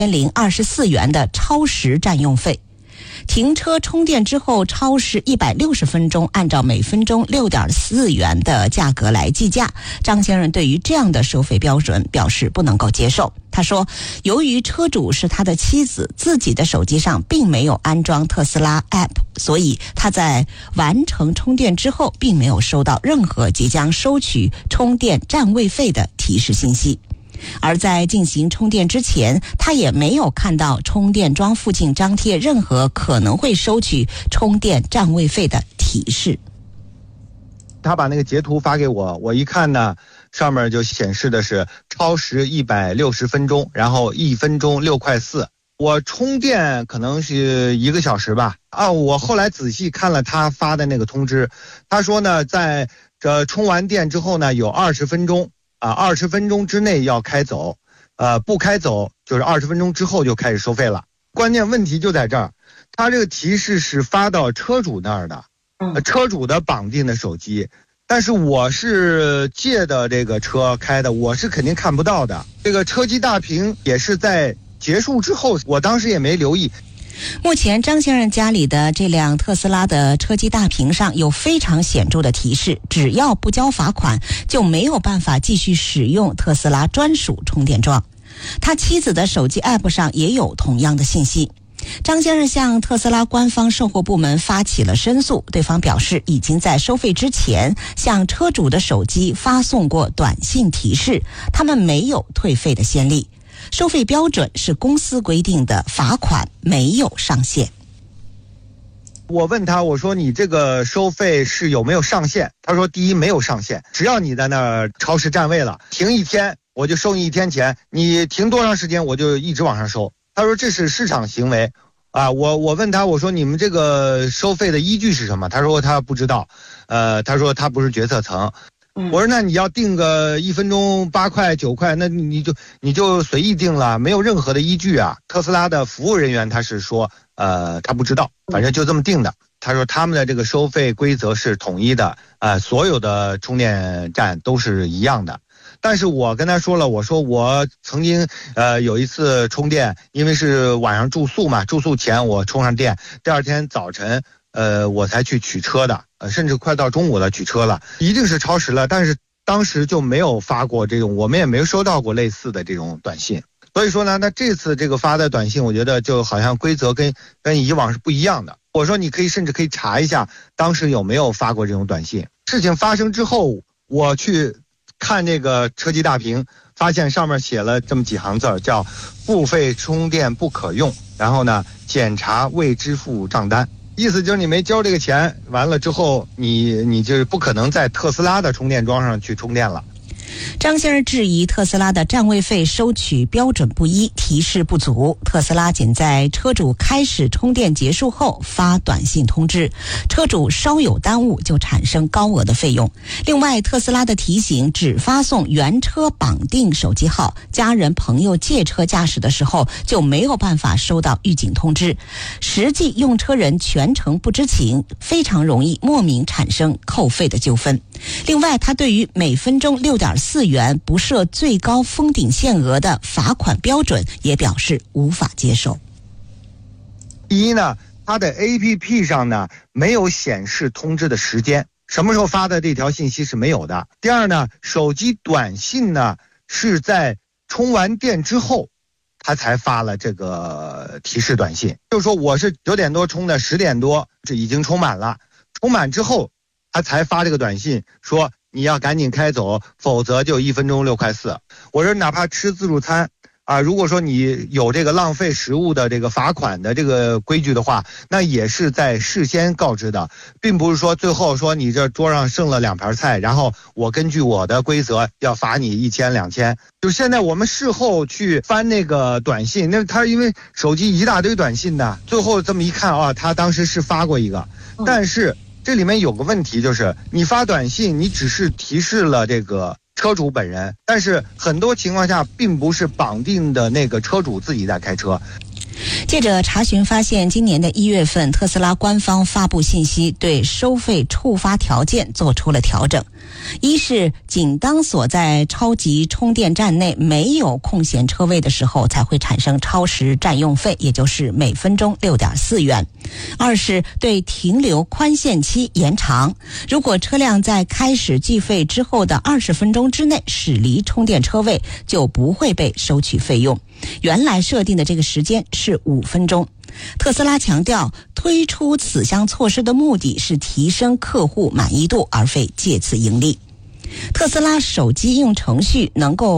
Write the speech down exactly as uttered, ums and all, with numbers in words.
千零二十四元的超时占用费。停车充电之后超时一百六十分钟，按照每分钟六点四元的价格来计价。张先生对于这样的收费标准表示不能够接受。他说，由于车主是他的妻子，自己的手机上并没有安装特斯拉 App， 所以他在完成充电之后，并没有收到任何即将收取充电占位费的提示信息。而在进行充电之前，他也没有看到充电桩附近张贴任何可能会收取充电占位费的提示。 他把那个截图发给我，我一看呢，上面就显示的是超时一百六十分钟，然后一分钟六块四。我充电可能是一个小时吧。啊，我后来仔细看了他发的那个通知，他说呢，在这充完电之后呢，有二十分钟。啊，二十分钟之内要开走，呃，不开走就是二十分钟之后就开始收费了。关键问题就在这儿，他这个提示是发到车主那儿的，呃，车主的绑定的手机，但是我是借的这个车开的，我是肯定看不到的。这个车机大屏也是在结束之后，我当时也没留意。 目前张先生家里的这辆特斯拉的车机大屏上有非常显著的提示，只要不交罚款就没有办法继续使用特斯拉专属充电桩。他妻子的手机 App 上也有同样的信息。张先生向特斯拉官方售后部门发起了申诉，对方表示已经在收费之前向车主的手机发送过短信提示，他们没有退费的先例。收费标准是公司规定的，罚款没有上限。 我问他，我说你这个收费是有没有上限？他说第一没有上限，只要你在那儿超时占位了，停一天我就收你一天钱，你停多长时间我就一直往上收。他说这是市场行为啊。我我问他，我说你们这个收费的依据是什么？他说他不知道，呃，他说他不是决策层。我说那你要定个一分钟八块九块，那你就你就随意定了，没有任何的依据啊。特斯拉的服务人员他是说，呃，他不知道，反正就这么定的。他说他们的这个收费规则是统一的，呃，所有的充电站都是一样的。但是我跟他说了，我说我曾经呃有一次充电，因为是晚上住宿嘛，住宿前我充上电，第二天早晨呃我才去取车的。呃，甚至快到中午了，取车了，一定是超时了，但是当时就没有发过这种，我们也没有收到过类似的这种短信。所以说呢，那这次这个发的短信，我觉得就好像规则跟跟以往是不一样的。我说你可以甚至可以查一下，当时有没有发过这种短信。事情发生之后，我去看这个车机大屏，发现上面写了这么几行字，叫付费充电不可用，然后呢，检查未支付账单。意思就是你没交这个钱，完了之后你你就是不可能在特斯拉的充电桩上去充电了。 张先生质疑特斯拉的占位费收取标准不一，提示不足。特斯拉仅在车主开始充电结束后发短信通知，车主稍有耽误就产生高额的费用。另外，特斯拉的提醒只发送原车绑定手机号，家人朋友借车驾驶的时候就没有办法收到预警通知，实际用车人全程不知情，非常容易莫名产生扣费的纠纷。另外，他对于每分钟六点四元不设最高封顶限额的罚款标准也表示无法接受。 第一呢，它的 A P P 上呢没有显示通知的时间，什么时候发的这条信息是没有的。第二呢，手机短信呢是在充完电之后他才发了这个提示短信，就是说我是九点多充的，十点多这已经充满了，充满之后他才发这个短信说你要赶紧开走，否则就一分钟六块四。我说哪怕吃自助餐啊，如果说你有这个浪费食物的这个罚款的这个规矩的话，那也是在事先告知的，并不是说最后说你这桌上剩了两盘菜，然后我根据我的规则要罚你一千两千。就现在我们事后去翻那个短信，那他因为手机一大堆短信的，最后这么一看啊，他当时是发过一个，但是这里面有个问题，就是你发短信你只是提示了这个车主本人，但是很多情况下并不是绑定的那个车主自己在开车。 记者查询发现，今年的一月份，特斯拉官方发布信息，对收费触发条件做出了调整。 一是仅当所在超级充电站内没有空闲车位的时候才会产生超时占用费，也就是每分钟 六点四元。二是对停留宽限期延长，如果车辆在开始计费之后的二十分钟之内驶离充电车位，就不会被收取费用。原来设定的这个时间是五分钟。特斯拉强调，推出此项措施的目的是提升客户满意度，而非借此盈利。特斯拉手机应用程序能够